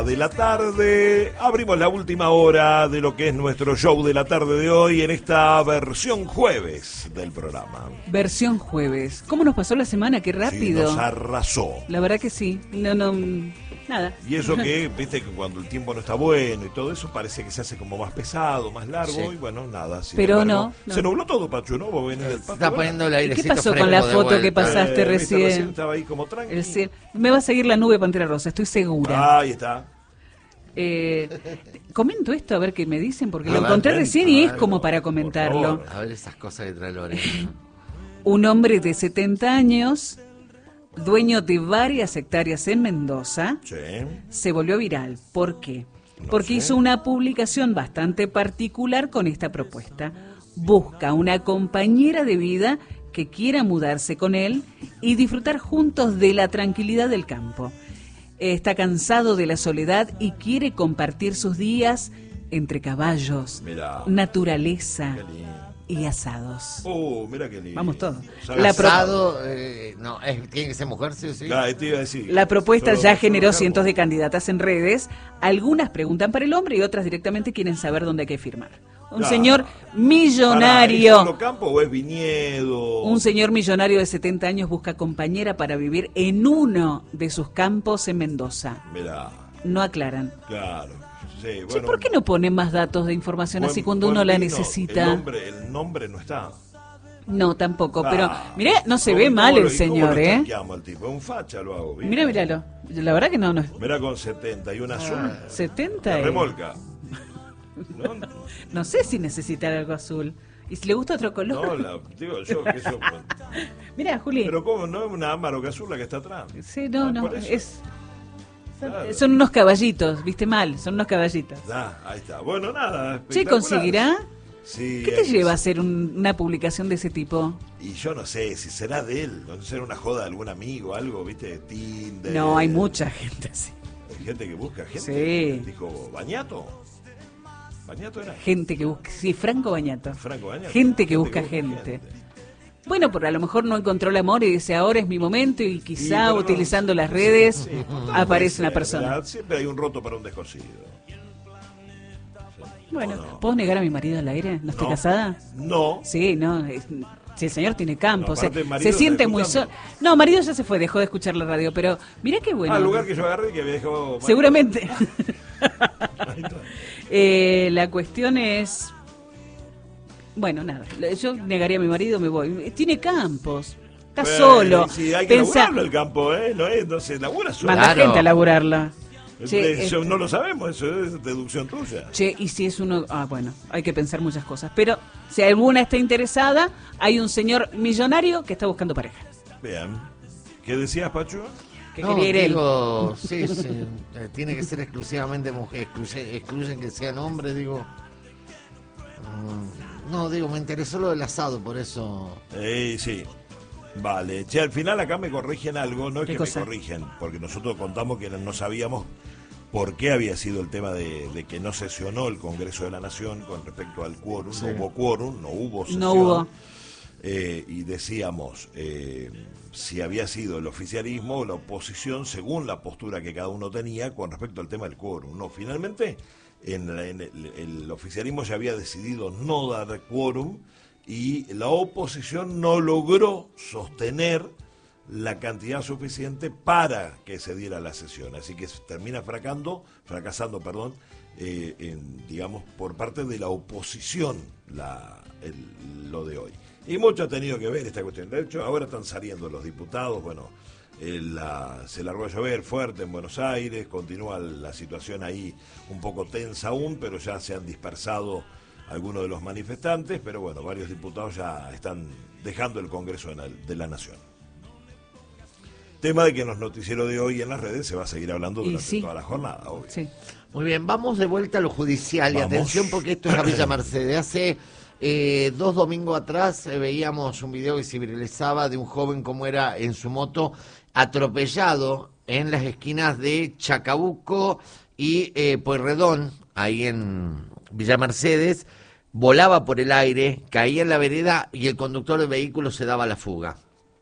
De la tarde, abrimos la última hora de lo que es nuestro show de la tarde de hoy en esta versión jueves del programa. Versión jueves. ¿Cómo nos pasó la semana? Qué rápido. Sí, nos arrasó. La verdad que sí. Nada. Y eso que, viste que cuando el tiempo no está bueno y todo eso, parece que se hace como más pesado, más largo, sí. Y bueno, nada. Pero embargo, no. Se nubló todo, Pachu, ¿no? Vos venís del patio. Está poniendo el airecito. ¿Qué pasó con la foto que pasaste recién? Estaba ahí como tranquilo. Me va a seguir la nube Pantera Rosa, estoy segura. Ahí está. Comento esto a ver qué me dicen, porque lo encontré recién y es como para comentarlo. A ver esas cosas que trae Lorena. Un hombre de 70 años, dueño de varias hectáreas en Mendoza, Sí. se volvió viral. ¿Por qué? Porque sé. hizo una publicación bastante particular con esta propuesta. Busca una compañera de vida que quiera mudarse con él y disfrutar juntos de la tranquilidad del campo. Está cansado de la soledad y quiere compartir sus días entre caballos, Mirá. naturaleza Qué lindo. y asados. Mira qué lindo. Vamos todos. ¿Sabes? Asado, tiene que ser mujer, sí o sí. Claro, te iba a decir. La propuesta Solo- ya solo generó cargo. cientos de candidatas en redes. Algunas preguntan para el hombre y otras directamente quieren saber dónde hay que firmar. Un Claro. señor Pará, ¿es millonario. solo campo o es viñedo? Un señor millonario de 70 años busca compañera para vivir en uno de sus campos en Mendoza. Mirá, No aclaran. claro. Sí, Che, bueno, ¿por qué no ponen más datos de información así cuando uno la vino, necesita? El nombre no está. No, tampoco. Pero, Ah, mirá, no se ¿cómo- ve mal cómo el lo- y cómo señor, lo ¿eh? chanqueamos al tipo? Es un facha lo hago. Mira, míralo. La verdad que no. Mira con 70 y una azul. 70 La y- remolca. No, No sé si necesitar algo azul. ¿Y si le gusta otro color? digo yo que eso. Mira, Juli. Pero cómo no es una ámbar o que azul la que está atrás. Sí, no, por eso. Claro. Son unos caballitos, viste mal, son unos caballitos. Ahí está. Bueno, nada. Che, espectacular. ¿conseguirá? Sí. ¿Qué te lleva a hacer una publicación de ese tipo? Y yo no sé si será de él, no sé, será una joda de algún amigo, algo, viste, de Tinder. No, hay mucha gente así. Hay gente que busca gente. Sí. Dijo, ¿Bañato? ¿Bañato era? Gente que busca, sí, Franco Bañato. Franco Bañato. Gente que busca gente. Bueno, pero a lo mejor no encontró el amor y dice, ahora es mi momento y quizá pero no. utilizando las redes Sí, aparece puede una ser, persona. ¿verdad? Siempre hay un roto para un descosido. Bueno, no. ¿puedo negar a mi marido al aire? ¿No estoy No. casada? No. Sí, no. Si el señor tiene campo, No, aparte, se marido siente está muy solo. escuchando. No, marido ya se fue, dejó de escuchar la radio, pero mirá qué bueno. Al lugar que yo agarré que había dejado. Seguramente. Ahí está. La cuestión es... Bueno, nada, yo negaría a mi marido, me voy. Tiene campos, está Bueno, solo. Sí, hay que Pensá, laburarlo el campo, ¿eh? No se labura solo. manda Claro. gente a laburarla. Che, Eso no lo sabemos, eso es deducción tuya. Che, y si es uno... bueno, hay que pensar muchas cosas. Pero si alguna está interesada, hay un señor millonario que está buscando pareja. Bien. ¿Qué decías, Pachu? Que No, quería ir él. digo, sí, tiene que ser exclusivamente mujer, excluyen que sean hombres, digo. No, digo, me interesó lo del asado, por eso. Sí. Vale. Che, al final acá me corrigen algo, no es ¿Qué que cosa? me corrigen, porque nosotros contamos que no sabíamos por qué había sido el tema de que no sesionó el Congreso de la Nación con respecto al quórum. Sí. No hubo quórum, no hubo sesión. No hubo. Y decíamos si había sido el oficialismo o la oposición según la postura que cada uno tenía con respecto al tema del quórum. No, finalmente el oficialismo ya había decidido no dar quórum y la oposición no logró sostener la cantidad suficiente para que se diera la sesión. Así que termina fracasando, digamos, por parte de la oposición lo de hoy. Y mucho ha tenido que ver esta cuestión. De hecho, ahora están saliendo los diputados, bueno, se largó a llover fuerte en Buenos Aires, continúa la situación ahí un poco tensa aún, pero ya se han dispersado algunos de los manifestantes, pero bueno, varios diputados ya están dejando el Congreso de la Nación. Tema de que en los noticieros de hoy en las redes se va a seguir hablando durante toda la jornada, obvio. Sí. Muy bien, vamos de vuelta a lo judicial y Vamos. atención porque esto es la Villa Mercedes. Hace 2 domingos atrás veíamos un video que se viralizaba de un joven como era en su moto atropellado en las esquinas de Chacabuco y Pueyrredón, ahí en Villa Mercedes, volaba por el aire, caía en la vereda y el conductor del vehículo se daba la fuga.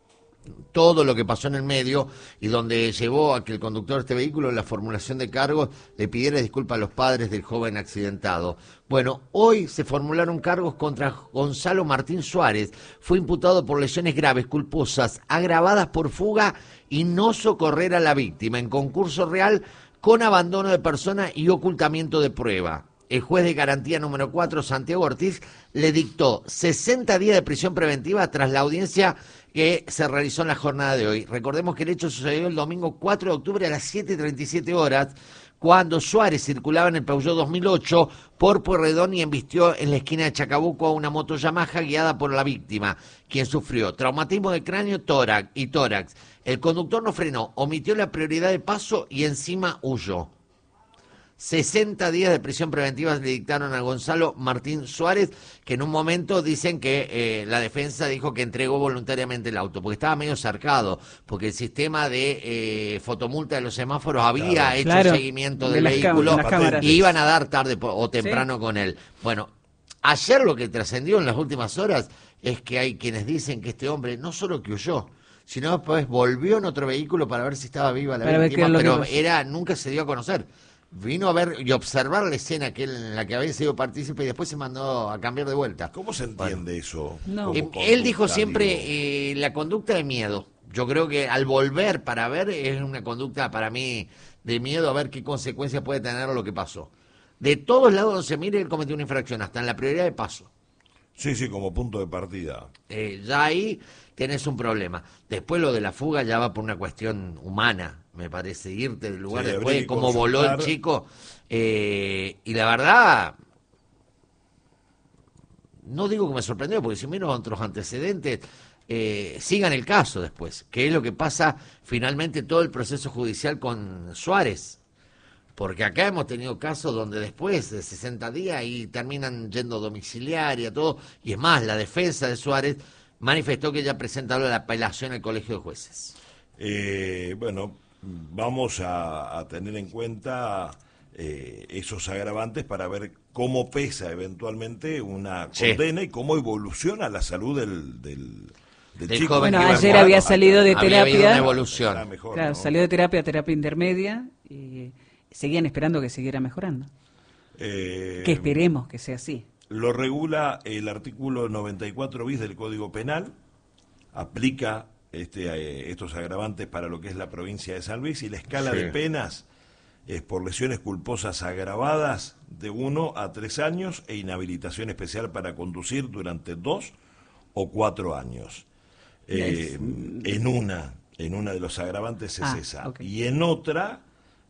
todo lo que pasó en el medio y donde llevó a que el conductor de este vehículo, en la formulación de cargos, le pidiera disculpas a los padres del joven accidentado. Bueno, hoy se formularon cargos contra Gonzalo Martín Suárez. Fue imputado por lesiones graves, culposas, agravadas por fuga y no socorrer a la víctima en concurso real con abandono de persona y ocultamiento de prueba. El juez de garantía número 4, Santiago Ortiz, le dictó 60 días de prisión preventiva tras la audiencia que se realizó en la jornada de hoy. Recordemos que el hecho sucedió el domingo 4 de octubre a las 7:37 horas, cuando Suárez circulaba en el Peugeot 2008 por Pueyrredón y embistió en la esquina de Chacabuco a una moto Yamaha guiada por la víctima, quien sufrió traumatismo de cráneo y tórax. El conductor no frenó, omitió la prioridad de paso y encima huyó. 60 días de prisión preventiva le dictaron a Gonzalo Martín Suárez, que en un momento dicen que la defensa dijo que entregó voluntariamente el auto, porque estaba medio cercado, porque el sistema de fotomulta de los semáforos había hecho seguimiento del vehículo y iban a dar tarde o temprano con él. Bueno, ayer lo que trascendió en las últimas horas es que hay quienes dicen que este hombre no solo que huyó, sino después volvió en otro vehículo para ver si estaba viva la víctima, pero nunca se dio a conocer. Vino a ver y observar la escena en la que había sido partícipe y después se mandó a cambiar de vuelta. ¿Cómo se entiende eso? No. Él dijo siempre la conducta de miedo. Yo creo que al volver para ver es una conducta para mí de miedo a ver qué consecuencias puede tener lo que pasó. De todos lados donde se mire, él cometió una infracción, hasta en la prioridad de paso. Sí, como punto de partida. Ya ahí tenés un problema. Después lo de la fuga ya va por una cuestión humana, me parece, irte del lugar después de cómo voló el chico. Y la verdad, no digo que me sorprendió, porque si menos otros antecedentes, sigan el caso después, que es lo que pasa finalmente todo el proceso judicial con Suárez. Porque acá hemos tenido casos donde después de 60 días y terminan yendo domiciliaria, todo. Y es más, la defensa de Suárez manifestó que ya presentaron la apelación al Colegio de Jueces. Bueno, vamos a tener en cuenta esos agravantes para ver cómo pesa eventualmente una condena y cómo evoluciona la salud del chico. Bueno, ayer había salido de terapia. Había habido una evolución. Mejor, claro, ¿no? Salió de terapia intermedia y seguían esperando que siguiera mejorando. Que esperemos que sea así. Lo regula el artículo 94 bis del Código Penal, aplica estos agravantes para lo que es la provincia de San Luis y la escala de penas es por lesiones culposas agravadas de 1 a 3 años e inhabilitación especial para conducir durante 2 o 4 años. En una de los agravantes es esa. Okay. Y en otra,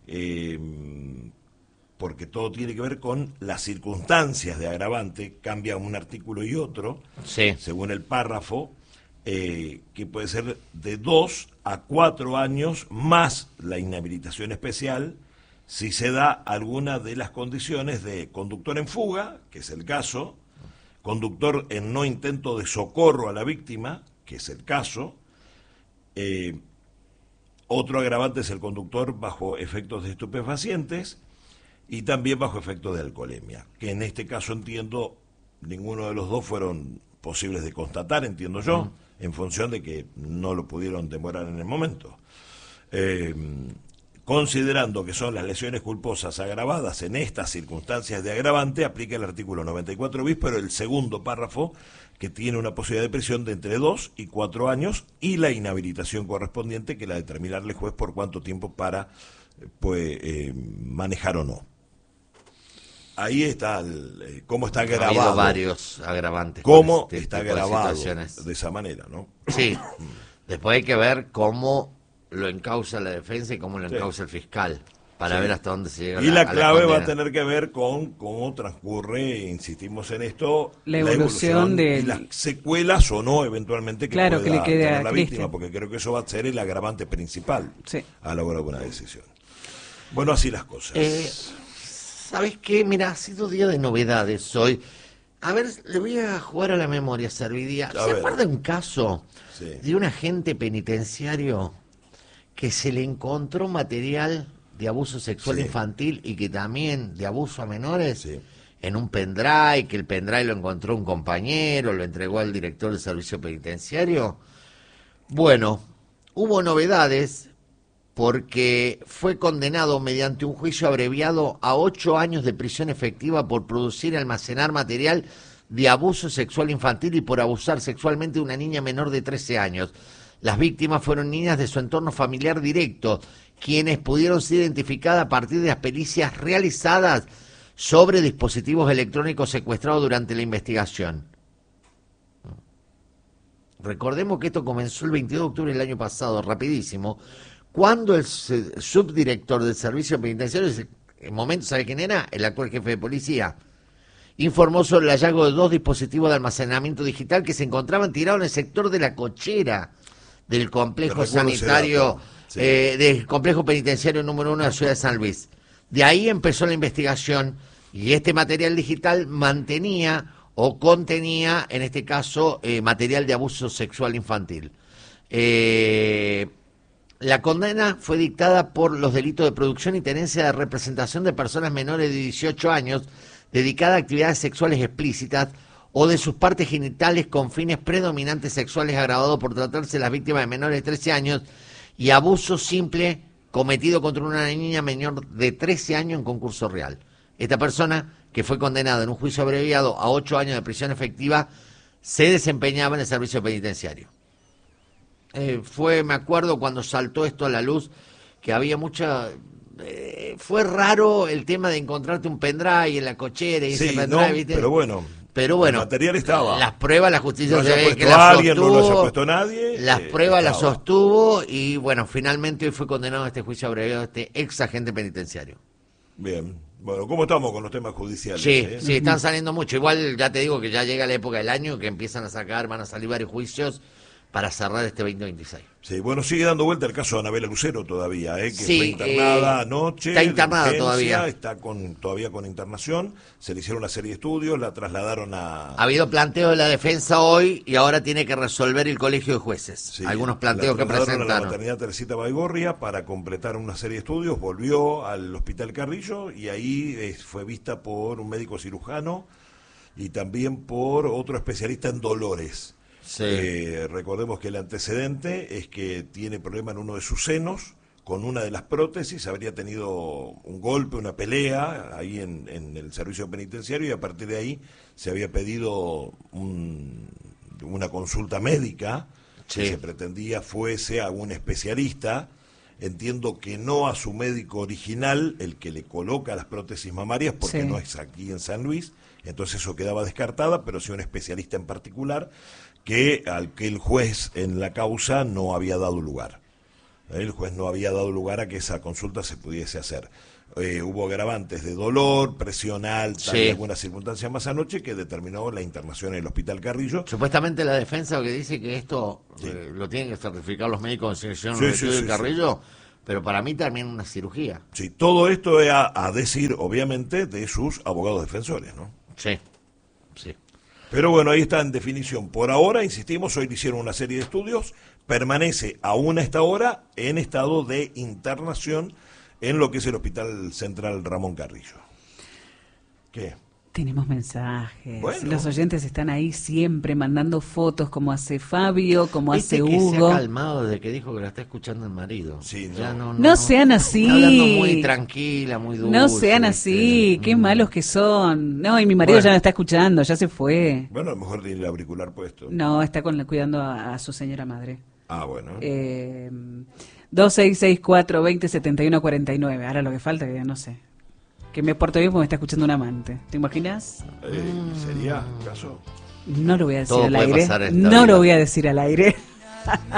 porque todo tiene que ver con las circunstancias de agravante, cambia un artículo y otro, según el párrafo, que puede ser de 2 a 4 años más la inhabilitación especial si se da alguna de las condiciones de conductor en fuga, que es el caso, conductor en no intento de socorro a la víctima, que es el caso, otro agravante es el conductor bajo efectos de estupefacientes y también bajo efectos de alcoholemia, que en este caso entiendo ninguno de los dos fueron posibles de constatar, entiendo yo, en función de que no lo pudieron demorar en el momento. Considerando que son las lesiones culposas agravadas en estas circunstancias de agravante, aplica el artículo 94 bis, pero el segundo párrafo, que tiene una posibilidad de prisión de entre 2 y 4 años, y la inhabilitación correspondiente, que la determinarle el juez por cuánto tiempo para manejar o no. Ahí está cómo está grabado. Ha habido varios agravantes. Cómo está grabado de esa manera, ¿no? Sí. Después hay que ver cómo lo encausa la defensa y cómo lo encausa el fiscal, para ver hasta dónde se llega. Y la clave va a tener que ver con cómo transcurre, insistimos en esto, la evolución de y las secuelas o no eventualmente que pueda que le quede tener la víctima, porque creo que eso va a ser el agravante principal a la hora de una decisión. Bueno, así las cosas. ¿Sabes qué? Mira, ha sido día de novedades hoy. A ver, le voy a jugar a la memoria, Servidia. ¿Se acuerda un caso de un agente penitenciario que se le encontró material de abuso sexual infantil y que también de abuso a menores en un pendrive, que el pendrive lo encontró un compañero, lo entregó al director del servicio penitenciario? Bueno, hubo novedades porque fue condenado mediante un juicio abreviado a 8 años de prisión efectiva por producir y almacenar material de abuso sexual infantil y por abusar sexualmente de una niña menor de 13 años. Las víctimas fueron niñas de su entorno familiar directo, quienes pudieron ser identificadas a partir de las pericias realizadas sobre dispositivos electrónicos secuestrados durante la investigación. Recordemos que esto comenzó el 22 de octubre del año pasado, rapidísimo, cuando el subdirector del servicio penitenciario, en el momento, ¿sabe quién era? El actual jefe de policía, informó sobre el hallazgo de 2 dispositivos de almacenamiento digital que se encontraban tirados en el sector de la cochera del complejo sanitario, sí. Del complejo penitenciario número 1 de la ciudad de San Luis. De ahí empezó la investigación y este material digital mantenía o contenía, en este caso, material de abuso sexual infantil. La condena fue dictada por los delitos de producción y tenencia de representación de personas menores de 18 años dedicada a actividades sexuales explícitas o de sus partes genitales con fines predominantes sexuales agravados por tratarse de las víctimas de menores de 13 años y abuso simple cometido contra una niña menor de 13 años en concurso real. Esta persona, que fue condenada en un juicio abreviado a 8 años de prisión efectiva, se desempeñaba en el servicio penitenciario. Me acuerdo cuando saltó esto a la luz, que había mucha... fue raro el tema de encontrarte un pendrive en la cochera y ese pendrive, no, ¿viste? pero bueno, el material estaba. Las pruebas, la justicia no se ve que las alguien, sostuvo, no lo haya puesto nadie. las pruebas las estaba. sostuvo y bueno, finalmente hoy fue condenado a este juicio abreviado este ex agente penitenciario. Bien. Bueno, ¿cómo estamos con los temas judiciales? Sí, sí, están saliendo mucho. Igual ya te digo que ya llega la época del año que empiezan a sacar, van a salir varios juicios para cerrar este 2026. Sí, bueno, sigue dando vuelta el caso de Anabela Lucero todavía, que sí, fue internada anoche. Está internada urgencia, todavía. Está todavía con internación. Se le hicieron una serie de estudios, la trasladaron Ha habido planteo de la defensa hoy y ahora tiene que resolver el colegio de jueces. Sí, algunos planteos que a la presentaron. maternidad Teresita Baigorria para completar una serie de estudios. Volvió al Hospital Carrillo y ahí fue vista por un médico cirujano y también por otro especialista en dolores. Sí. Recordemos que el antecedente es que tiene problema en uno de sus senos, con una de las prótesis, habría tenido un golpe, una pelea ahí en el servicio penitenciario y a partir de ahí se había pedido una consulta médica, sí, que se pretendía fuese a un especialista. Entiendo que no a su médico original, el que le coloca las prótesis mamarias, porque sí, no es aquí en San Luis, entonces eso quedaba descartada, pero sí un especialista en particular, al que el juez en la causa no había dado lugar. El juez no había dado lugar a que esa consulta se pudiese hacer. Hubo agravantes de dolor, presión alta, sí, y algunas circunstancias más anoche que determinó la internación en el Hospital Carrillo. Supuestamente la defensa que dice que esto lo tienen que certificar los médicos en sección de estudio de Carrillo, pero para mí también una cirugía. Sí, todo esto es a decir, obviamente, de sus abogados defensores, ¿no? Sí, sí. Pero bueno, ahí está en definición. Por ahora, insistimos, hoy le hicieron una serie de estudios, permanece aún a esta hora en estado de internación en lo que es el Hospital Central Ramón Carrillo. ¿Qué? Tenemos mensajes. Bueno. Los oyentes están ahí siempre mandando fotos, como hace Fabio, como hace Que Hugo. se ha calmado desde que dijo que la está escuchando el marido. Sí, ya no sean así. Está hablando muy tranquila, muy dulce. No sean así, qué malos que son. No, y mi marido ya no está escuchando, ya se fue. Bueno, a lo mejor tiene el auricular puesto. No, está cuidando a su señora madre. Ah, bueno. 2664-2071-49. Ahora lo que falta, que ya no sé. Que me porto bien porque me está escuchando un amante. ¿Te imaginas? ¿Sería caso? No lo voy a decir Todo al puede aire. pasar en esta No vida. lo voy a decir al aire.